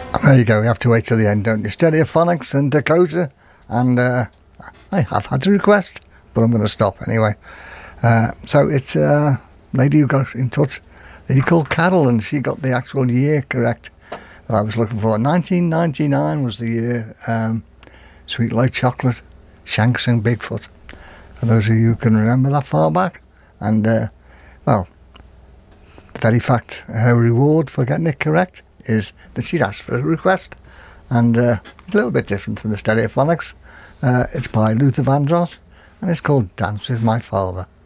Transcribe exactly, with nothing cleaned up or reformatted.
There you go, you have to wait till the end, don't you? Stereophonics and Dakota, and uh, I have had a request, but I'm going to stop anyway. Uh, so it's a lady who got in touch, a lady called Carol, and she got the actual year correct that I was looking for. nineteen ninety-nine was the year. Um, Sweet Light Chocolate, Shanks and Bigfoot. For those of you who can remember that far back. And, uh, well, the very fact, her reward for getting it correct is that she'd asked for a request, and uh, it's a little bit different from the Stereophonics. Uh, it's by Luther Vandross, and it's called Dance With My Father.